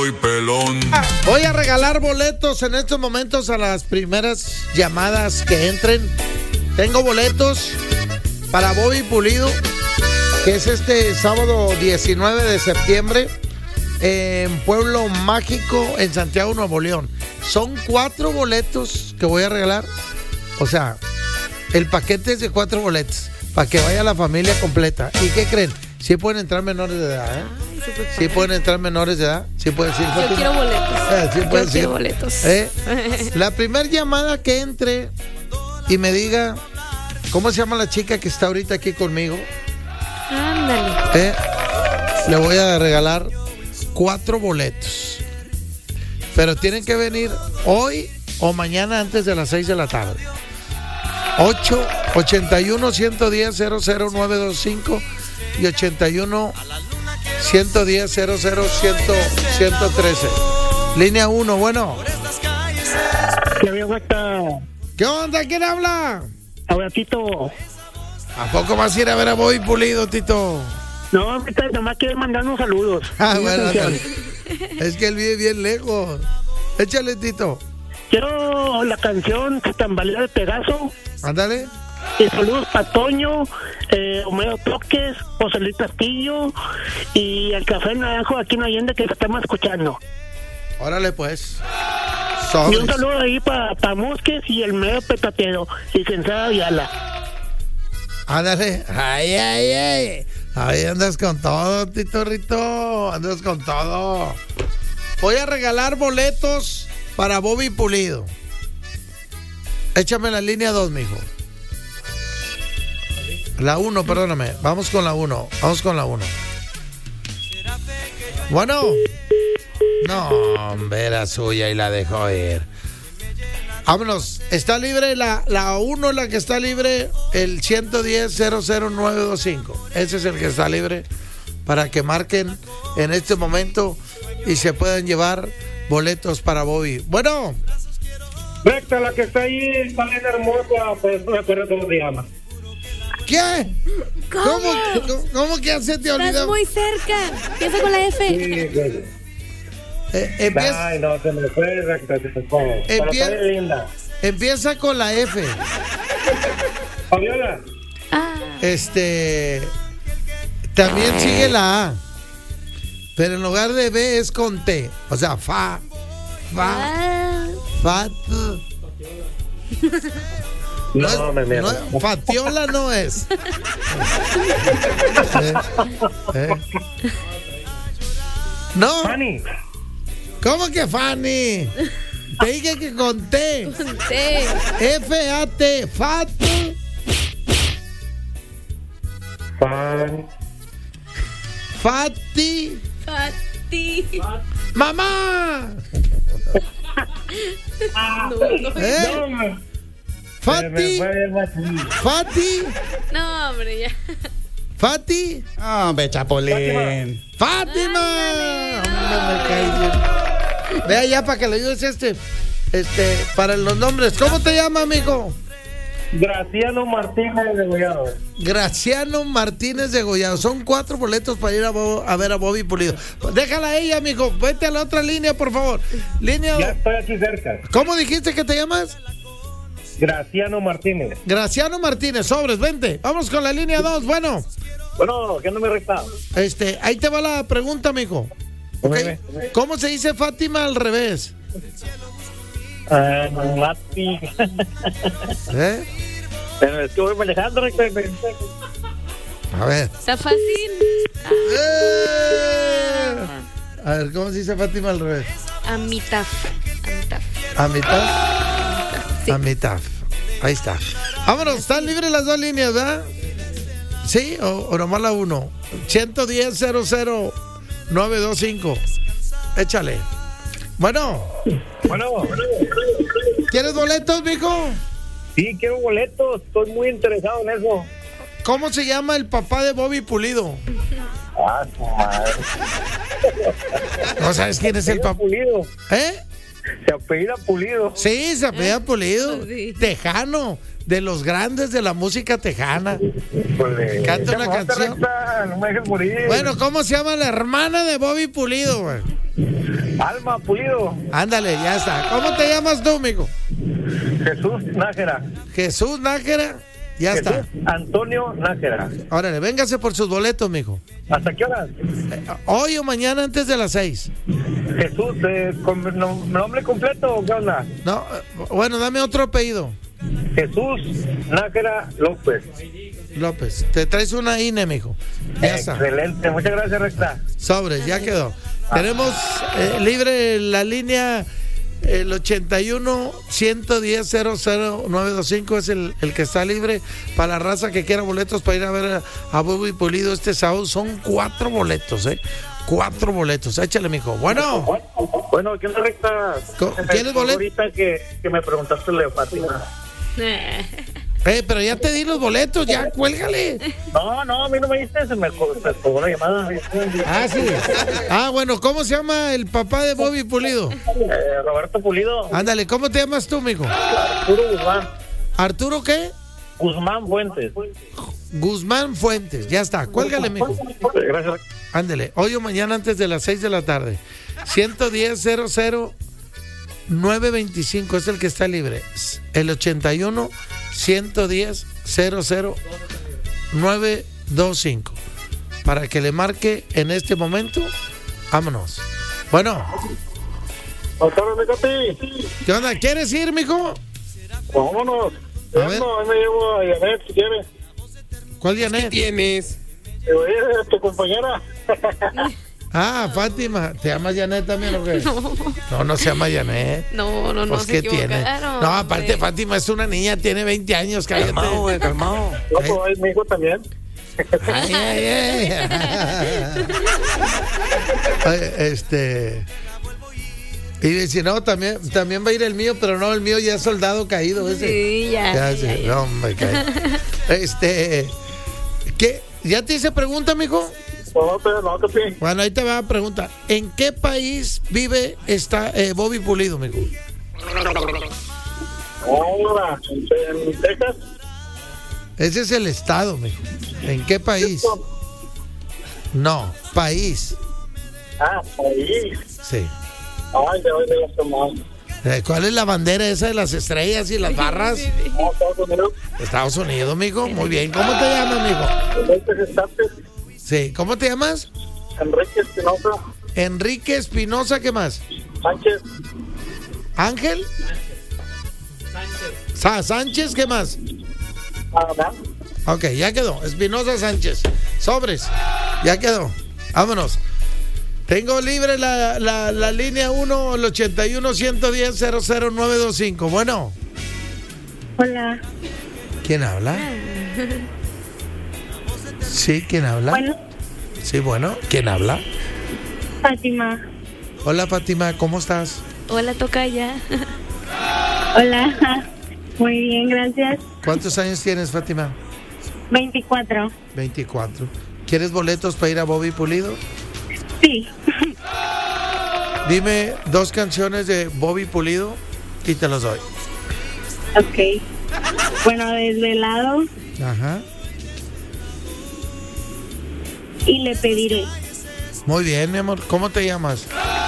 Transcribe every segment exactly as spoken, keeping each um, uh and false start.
estoy pelón. Ah, voy a regalar boletos en estos momentos a las primeras llamadas que entren. Tengo boletos para Bobby Pulido, que es este sábado diecinueve de septiembre en Pueblo Mágico, en Santiago, Nuevo León. Son cuatro boletos que voy a regalar. O sea, el paquete es de cuatro boletos para que vaya la familia completa. ¿Y qué creen? Sí pueden entrar menores de edad, ¿eh? Ay, sí pueden entrar menores de edad. Sí pueden decir. Yo quiero boletos. Eh, sí Yo quiero decir. boletos. ¿Eh? La primera llamada que entre y me diga cómo se llama la chica que está ahorita aquí conmigo. Ándale. ¿Eh? Le voy a regalar cuatro boletos. Pero tienen que venir hoy o mañana antes de las seis de la tarde. ocho ochenta y uno, ciento diez, cero cero nueve dos cinco y ochenta y uno, ciento diez, cero cero, ciento trece. Línea uno, bueno. ¿Qué había vuelta? ¿Qué onda? ¿Quién habla? Ahora, Tito. ¿A poco vas a ir a ver a Bobby Pulido, Tito? No, ahorita nomás quiero mandar unos saludos. Ah, bueno, ándale. Es que él vive bien lejos. Échale, Tito. Quiero la canción Tambalea de Pegaso. Ándale. Y saludos para Toño, eh, Homero Toques, José Luis Castillo y el Café Naranjo aquí en Allende que estamos escuchando. Órale, pues. Sobres. Y un saludo ahí para pa Musques y el medio petatero, licenciada Ayala. Ándale. Ay, ay, ay. Ahí andas con todo, Tito Rito. Andas con todo. Voy a regalar boletos para Bobby Pulido. Échame la línea dos, mijo. La uno, perdóname. Vamos con la uno. Vamos con la uno. Bueno. No, hombre, era suya y la dejó ir. Vámonos. Está libre la, la uno, la que está libre, el ciento diez, cero cero nueve dos cinco. Ese es el que está libre para que marquen en este momento y se puedan llevar boletos para Bobby. Bueno. Recta, la que está ahí, está bien hermosa, pues no me acuerdo cómo se llama. ¿Qué? ¿Cómo? ¿Cómo, ¿Cómo que se te olvidó? Estás muy cerca. Empieza con la F. Sí, pues. Eh, empieza, Ay, no, se me fue, Recta, se me fue. Pero Empie- está bien linda. empieza con la F. Fabiola. Ah. Este. También sigue la A. Pero en lugar de B es con T. O sea, fa. Fa. Ah. Fat. No, es- me mierda. no es- Fatiola no es. Eh, eh. No. Fanny. ¿Cómo que Fanny? Te dije que con T. T. F A T. Fat. Fanny. Fati. Fati. ¡Mamá! No, no. ¿Eh? No, me- Fati. se me fue el guachín. Fati. No, hombre, ya. Fati. Hombre, Chapulín. ¡Fátima! Hombre, me caí bien. Ve allá para que le ayudes este. Este, para los nombres. ¿Cómo te llama, amigo? Graciano Martínez de Gollado. Graciano Martínez de Gollado. Son cuatro boletos para ir a, Bo- a ver a Bobby Pulido. Déjala a ella, amigo. Vete a la otra línea, por favor. Línea. Ya estoy aquí cerca. ¿Cómo dijiste que te llamas? Graciano Martínez. Graciano Martínez. Sobres, vente. Vamos con la línea dos. Bueno. Bueno, ¿qué no me resta? Este, ahí te va la pregunta, amigo. ¿Ok? ¿Cómo se dice Fátima al revés? Ah, Mati. ¿Eh? Pero es que voy manejando. A ver. Está fácil. ¡Eh! A ver, ¿cómo se dice Fátima al revés? Amitaf. Amitaf. A mitad. Sí. A mitad. Ahí está. Vámonos, están libres las dos líneas, ¿verdad? ¿Sí? ¿O, o nomás la uno? ciento diez, cero cero nueve dos cinco. Échale. Bueno. Bueno, ¿Quieres boletos, mijo? sí, quiero boletos. Estoy muy interesado en eso. ¿Cómo se llama el papá de Bobby Pulido? Ah, su madre. ¿No sabes quién es el papá? Pulido. ¿Eh? Se apellida Pulido. Sí, se apellida Pulido. Sí. Tejano, de los grandes de la música tejana. Pues, Canta una ya, canción. Recta, no me dejes morir. Bueno, ¿cómo se llama la hermana de Bobby Pulido, güey? Alma Pulido. Ándale, ya está. ¿Cómo te llamas tú, mijo? Jesús Nájera. Jesús Nájera. Ya Jesús está. Antonio Nájera. Órale, véngase por sus boletos, mijo. ¿Hasta qué horas? Eh, Hoy o mañana antes de las seis. Jesús, eh, ¿con no- nombre completo o qué onda? No, eh, bueno, dame otro apellido. Jesús Nájera López. López. Te traes una I N E, mijo. Ya está. Excelente, muchas gracias, Recta. Sobres, ya quedó. Tenemos eh, libre la línea el ochenta y uno, ciento diez, cero cero nueve dos cinco es el, el que está libre para la raza que quiera boletos para ir a ver a, a Bobby Pulido este sábado. Son cuatro boletos, ¿eh? Cuatro boletos. Échale, mijo. Bueno, Bueno, ¿qué onda, Recta? Co- ¿quieres boleto? Ahorita que, que me preguntaste lo de Fátima. eh, pero ya te di los boletos, ya, cuélgale. No, no, a mí no me diste, se me co- se colgó la llamada. Ah, sí. Ah, bueno, ¿cómo se llama el papá de Bobby Pulido? Eh, Roberto Pulido, Ándale, ¿cómo te llamas tú, mijo? Arturo Guzmán, ¿Arturo qué? Guzmán Fuentes. Guzmán Fuentes, ya está, cuélgale, mijo. Gracias. Ándele, hoy o mañana antes de las seis de la tarde. ciento diez, cero cero nueve veinticinco es el que está libre. El ochenta y uno, ciento diez, cero cero nueve veinticinco. Para que le marque en este momento. Vámonos. Bueno, Vámonos, mi capi. ¿qué onda? ¿Quieres ir, mijo? Vámonos. A ver. No, ahí me llevo a Janet si quieres. ¿Cuál Janet? ¿Tienes? Te voy a ir a tu compañera. Ah, Fátima. ¿Te llamas Janet también o qué? No, No, no se llama Janet. no, no, no Pues, se ¿qué tiene? equivocaron. No, aparte, hombre. Fátima es una niña, tiene veinte años, cállate. Calmado, güey, calmado. No, pues ahí mi hijo también. Ay, ay, ay. Ay, este. Y si no, también, también va a ir el mío, pero no, el mío ya es soldado caído ese. Sí, ya. Ya, ya, sí, ya. no, hombre, caí. Este. ¿Qué? ¿Ya te hice pregunta, mijo? No, pero no, capi. Bueno, ahí te va a preguntar. ¿En qué país vive esta, eh, Bobby Pulido, mijo? Hola, en Texas. Ese es el estado, mijo. ¿En qué país? No, país. Ah, país. Sí. Ay, ya voy de la semana. Eh, ¿Cuál es la bandera esa de las estrellas y las barras? No, Estados Unidos. Estados Unidos, mijo. Muy bien. ¿Cómo te llamas, mijo? Enrique Estates, Sí. ¿Cómo te llamas? Enrique Espinosa, Enrique Espinosa, ¿qué más? Sánchez, Ángel. Sánchez. Sánchez, ¿qué más? Ana. Ok, ya quedó. Espinosa Sánchez. Sobres. Ya quedó. Vámonos. Tengo libre la, la, la línea uno, el ochenta y uno, ciento diez, cero cero nueve veinticinco. Bueno, Hola. ¿quién habla? Sí, ¿quién habla? Bueno, Sí, bueno, ¿quién habla? Fátima. Hola, Fátima, ¿cómo estás? Hola, tocaya. Hola. Muy bien, gracias. ¿Cuántos años tienes, Fátima? veinticuatro. veinticuatro. ¿Quieres boletos para ir a Bobby Pulido? Sí. Dime dos canciones de Bobby Pulido y te los doy. Ok. Bueno, Desvelado Ajá. y Le Pediré. Muy bien, mi amor. ¿Cómo te llamas?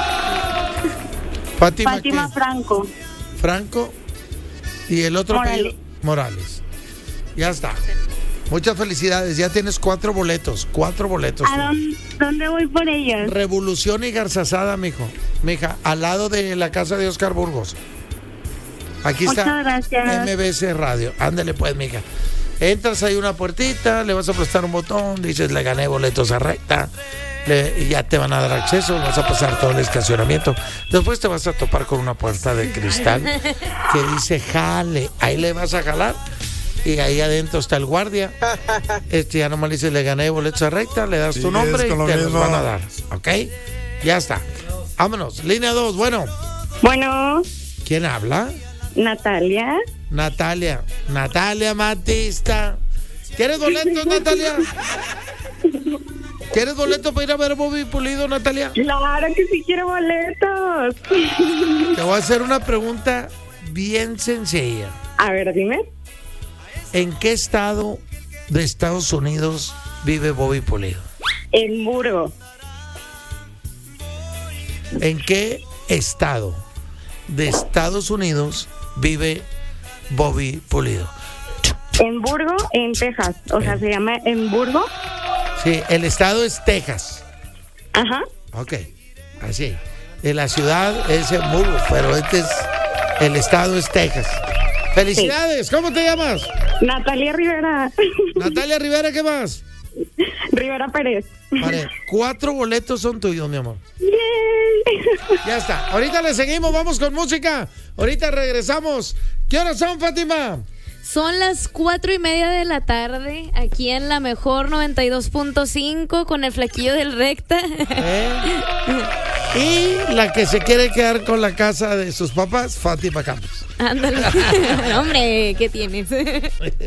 Fátima, Fátima ¿qué? Franco. Franco. Y el otro Morales. apellido? Morales. Ya está. Muchas felicidades. Ya tienes cuatro boletos. Cuatro boletos. ¿A dónde, dónde voy por ellos? Revolución y Garzazada, mijo. Mija, al lado de la casa de Oscar Burgos. Aquí está. Muchas gracias. M B C Radio. Ándale pues, mija. Entras ahí una puertita, le vas a prestar un botón, dices, le gané boletos a recta, le- y ya te van a dar acceso, vas a pasar todo el estacionamiento. Después te vas a topar con una puerta de cristal que dice jale. Ahí le vas a jalar y ahí adentro está el guardia. Este ya nomás le dices, le gané boletos a recta, le das tu Sigues nombre y con lo te los mismo. van a dar. ¿Ok? Ya está. Vámonos. Línea dos. Bueno, Bueno, ¿quién habla? Natalia. Natalia. Natalia Matista. ¿Quieres boletos, Natalia? ¿Quieres boletos para ir a ver a Bobby Pulido, Natalia? Claro que sí quiero boletos. Te voy a hacer una pregunta bien sencilla. A ver, dime. ¿En qué estado de Estados Unidos vive Bobby Pulido? El muro. ¿En qué estado de Estados Unidos vive Bobby Pulido? En Burgo, en Texas. O sea, se llama en Burgo. Sí, el estado es Texas. Ajá. Ok, así. De la ciudad es en Burgo, pero este es, el estado es Texas. Felicidades, ¿cómo te llamas? Natalia Rivera. Natalia Rivera, ¿qué más? Rivera Pérez. Vale, cuatro boletos son tuyos, mi amor. Yay. Ya está. Ahorita le seguimos, vamos con música. Ahorita regresamos. ¿Qué horas son, Fátima? Son las cuatro y media de la tarde, aquí en la mejor noventa y dos punto cinco con el flaquillo del Recta. ¿Eh? Y la que se quiere quedar con la casa de sus papás, Fátima Campos. Ándale. Hombre, ¿qué tienes?